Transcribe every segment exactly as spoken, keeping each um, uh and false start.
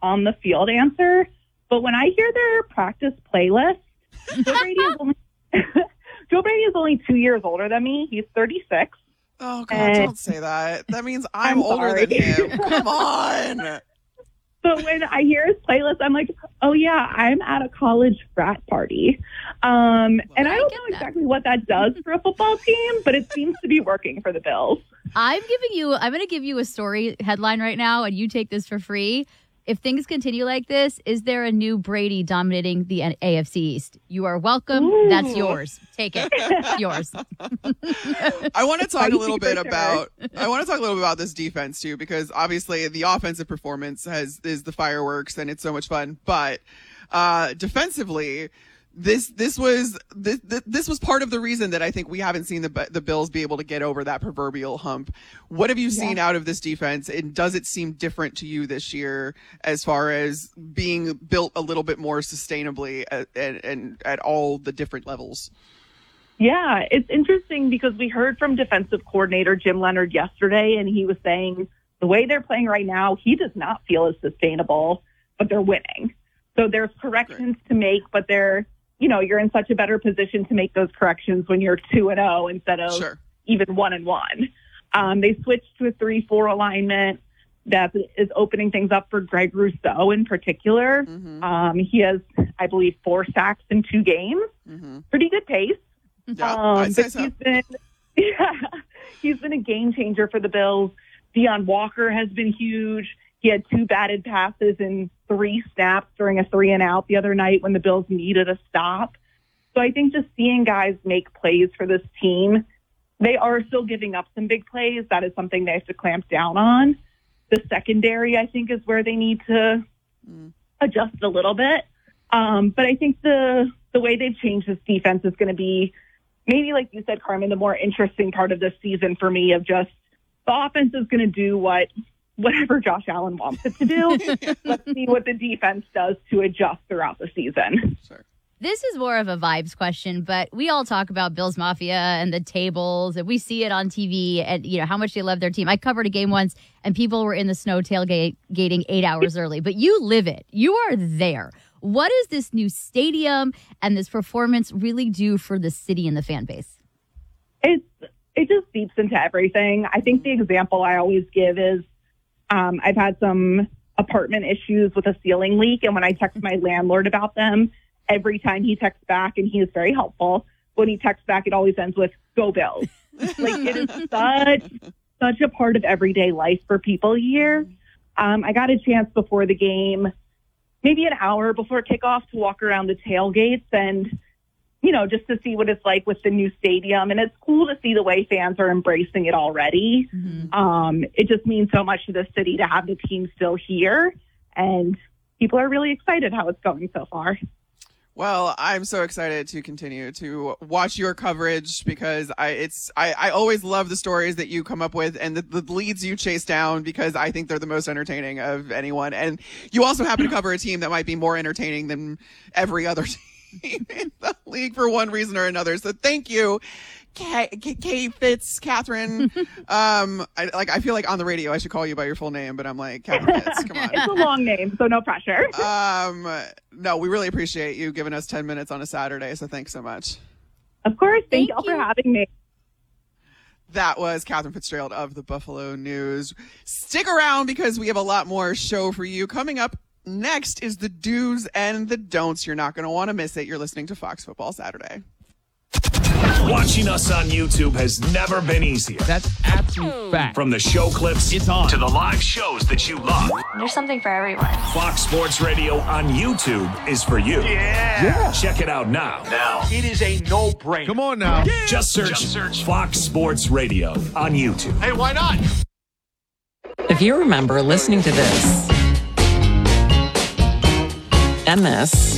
on the field answer, but when I hear their practice playlist, Joe Brady is only Joe Brady is only two years older than me. He's thirty-six. Oh, God, don't say that. That means I'm, I'm older than him. Come on. But when I hear his playlist, I'm like, oh, yeah, I'm at a college frat party. Um, well, and I don't I know that. exactly what that does for a football team, but it seems to be working for the Bills. I'm giving you, I'm going to give you a story headline right now, and you take this for free. If things continue like this, is there a new Brady dominating the A F C East? You are welcome. Ooh. That's yours. Take it. yours. I want to talk a little bit about I want to talk a little bit about this defense too, because obviously the offensive performance has is the fireworks and it's so much fun, but uh, defensively, This this was this this was part of the reason that I think we haven't seen the the Bills be able to get over that proverbial hump. What have you seen yeah. out of this defense, and does it seem different to you this year as far as being built a little bit more sustainably at, at, and at all the different levels? Yeah, it's interesting because we heard from defensive coordinator Jim Leonhard yesterday, and he was saying the way they're playing right now, he does not feel as sustainable, but they're winning. So there's corrections Great. to make, but they're you know, you're in such a better position to make those corrections when you're two and oh instead of sure. even one and one. Um, they switched to a three four alignment that is opening things up for Greg Rousseau in particular. Mm-hmm. Um, he has, I believe, four sacks in two games. Mm-hmm. Pretty good pace. Yeah, um, I'd say but so. he's been, yeah, he's been a game changer for the Bills. Deion Walker has been huge. He had two batted passes and three snaps during a three and out the other night when the Bills needed a stop. So I think just seeing guys make plays for this team, they are still giving up some big plays. That is something they have to clamp down on. The secondary, I think, is where they need to mm. adjust a little bit. Um, but I think the the way they've changed this defense is going to be maybe, like you said, Carmen, the more interesting part of this season for me of just the offense is going to do what whatever Josh Allen wants it to do. Let's see what the defense does to adjust throughout the season. Sure. This is more of a vibes question, but we all talk about Bills Mafia and the tables, and we see it on T V and, you know, how much they love their team. I covered a game once, and people were in the snow tailgating eight hours early, but you live it. You are there. What does this new stadium and this performance really do for the city and the fan base? It's, it just seeps into everything. I think the example I always give is um, I've had some apartment issues with a ceiling leak, and when I text my landlord about them, every time he texts back, and he is very helpful, when he texts back, it always ends with, go Bills. Like, it is such, such a part of everyday life for people here. Um, I got a chance before the game, maybe an hour before kickoff, to walk around the tailgates and, you know, just to see what it's like with the new stadium. And it's cool to see the way fans are embracing it already. Mm-hmm. Um, it just means so much to the city to have the team still here. And people are really excited how it's going so far. Well, I'm so excited to continue to watch your coverage because I it's I, I always love the stories that you come up with and the, the leads you chase down because I think they're the most entertaining of anyone. And you also happen to cover a team that might be more entertaining than every other team in the league for one reason or another. So thank you, Kay, Kay Fitz, Catherine. um, I like. I feel like on the radio I should call you by your full name, but I'm like, Catherine Fitz. Come on. It's a long name, so no pressure. um, no, we really appreciate you giving us ten minutes on a Saturday. So thanks so much. Of course. Thank, thank you all for having me. That was Catherine Fitzgerald of the Buffalo News. Stick around because we have a lot more show for you coming up. Next is the do's and the don'ts. You're not going to want to miss it. You're listening to Fox Football Saturday. Watching us on YouTube has never been easier. That's absolute fact. From the show clips it's on. to the live shows that you love. There's something for everyone. Fox Sports Radio on YouTube is for you. Yeah. yeah. Check it out now. Now. It is a no-brainer. Come on now. Yeah. Just search, Just search Fox Sports Radio on YouTube. Hey, why not? If you remember listening to this and this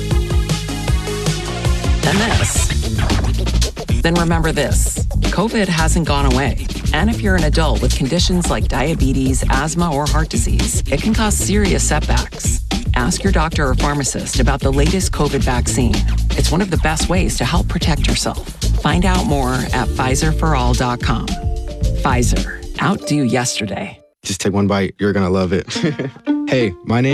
and this, then remember this. COVID hasn't gone away. And if you're an adult with conditions like diabetes, asthma, or heart disease, it can cause serious setbacks. Ask your doctor or pharmacist about the latest COVID vaccine. It's one of the best ways to help protect yourself. Find out more at Pfizer for all dot com. Pfizer. Outdo yesterday. Just take one bite. You're going to love it. Hey, my name